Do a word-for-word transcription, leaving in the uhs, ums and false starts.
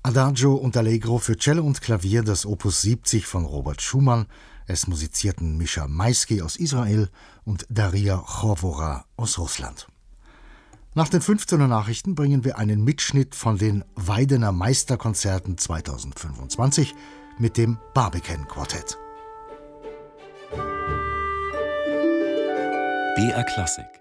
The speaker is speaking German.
Adagio und Allegro für Cello und Klavier des Opus siebzig von Robert Schumann. Es musizierten Mischa Maisky aus Israel und Daria Chowora aus Russland. Nach den fünfzehn Uhr Nachrichten bringen wir einen Mitschnitt von den Weidener Meisterkonzerten zweitausendfünfundzwanzig mit dem Barbican Quartett. B R Klassik